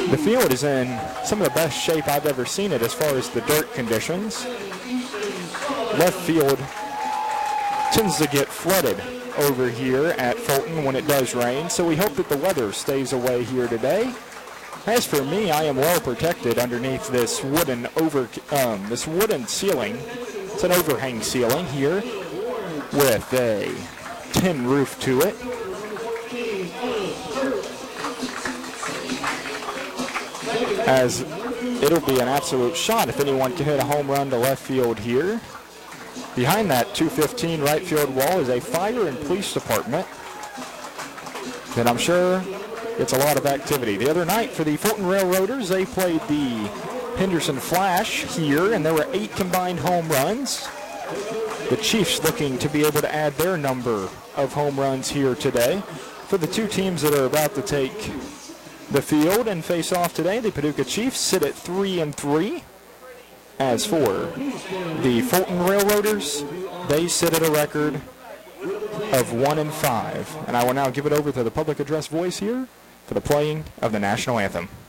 The field is in some of the best shape I've ever seen it as far as the dirt conditions. Left field tends to get flooded over here at Fulton when it does rain, so we hope that the weather stays away here today. As for me, I am well protected underneath this wooden ceiling. It's an overhang ceiling here with a tin roof to it. As it'll be an absolute shot if anyone can hit a home run to left field here. Behind that 215 right field wall is a fire and police department that I'm sure gets a lot of activity. The other night for the Fulton Railroaders, they played the Henderson Flash here, and there were 8 combined home runs. The Chiefs looking to be able to add their number of home runs here today. For the two teams that are about to take the field and face off today, the Paducah Chiefs sit at 3-3. As for the Fulton Railroaders, they sit at a record of 1-5. And I will now give it over to the public address voice here for the playing of the national anthem.